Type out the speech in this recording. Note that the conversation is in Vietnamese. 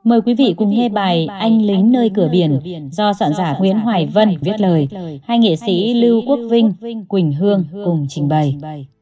Mời quý vị cùng nghe bài Anh lính nơi cửa biển do soạn giả Nguyễn Hoài Vân viết lời. Hai nghệ sĩ Lưu Quốc Vinh, Quỳnh Hương cùng trình bày.